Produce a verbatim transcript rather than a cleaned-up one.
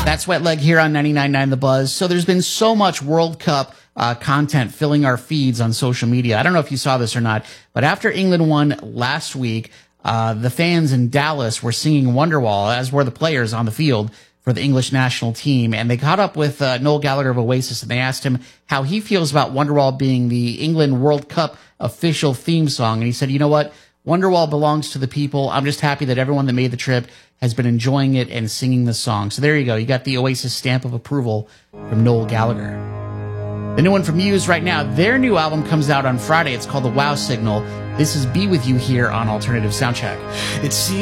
That's Wet Leg here on ninety-nine point nine The Buzz. So there's been so much World Cup uh, content filling our feeds on social media. I don't know if you saw this or not, but after England won last week, uh, the fans in Dallas were singing Wonderwall, as were the players on the field for the English national team. And they caught up with uh, Noel Gallagher of Oasis, and they asked him how he feels about Wonderwall being the England World Cup official theme song. And he said, you know what? Wonderwall belongs to the people. I'm just happy that everyone that made the trip has been enjoying it and singing the song. So there you go. You got the Oasis stamp of approval from Noel Gallagher. The new one from Muse right now, their new album comes out on Friday. It's called The Wow Signal. This is Be With You here on Alternative Soundcheck. It seems